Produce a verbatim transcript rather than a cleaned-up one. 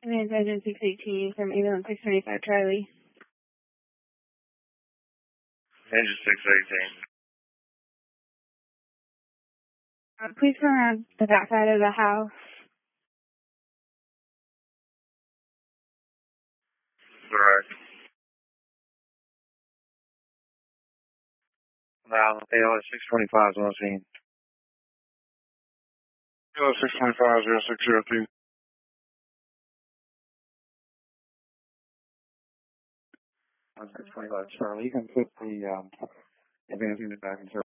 Advance engine six eighteen from ambulance six twenty-five Charlie. Engine six eighteen. Uh, please come around the back side of the house. Correct. Now, A L S six twenty-five is on scene. A L S six twenty-five, zero six zero two. six twenty-five, Charlie. You can put the um, advancing the back and